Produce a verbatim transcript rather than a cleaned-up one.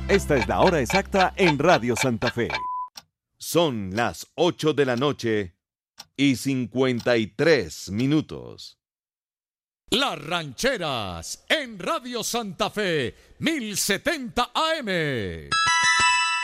Esta es la hora exacta en Radio Santa Fe. Son las ocho de la noche y cincuenta y tres minutos. Las Rancheras en Radio Santa Fe, mil setenta A M.